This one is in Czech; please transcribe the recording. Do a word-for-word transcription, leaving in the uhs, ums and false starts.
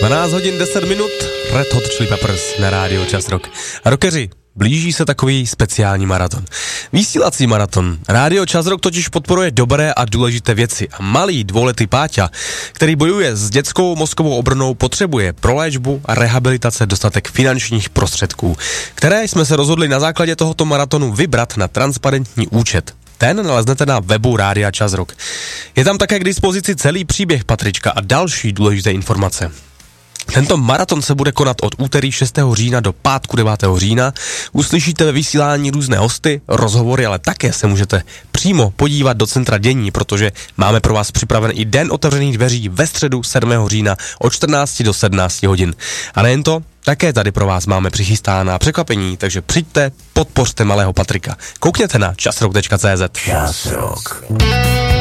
dvanáct hodin deset minut, Red Hot Chili Peppers na rádiu Čas Rock. Rockeři, blíží se takový speciální maraton. Vysílací maraton. Rádio Čas Rock totiž podporuje dobré a důležité věci a malý dvouletý Páťa, který bojuje s dětskou mozkovou obrnou, potřebuje pro léčbu a rehabilitace dostatek finančních prostředků, které jsme se rozhodli na základě tohoto maratonu vybrat na transparentní účet. Ten naleznete na webu Rádia Čas Rock. Je tam také k dispozici celý příběh Patrička a další důležité informace. Tento maraton se bude konat od úterý šestého října do pátku devátého října. Uslyšíte ve vysílání různé hosty, rozhovory, ale také se můžete přímo podívat do centra dění, protože máme pro vás připraven i den otevřených dveří ve středu sedmého října od čtrnácti do sedmnácti hodin. A nejen to, také tady pro vás máme přichystána překvapení, takže přijďte, podpořte malého Patrika. Koukněte na časrock tečka cé zet. Čas Rock.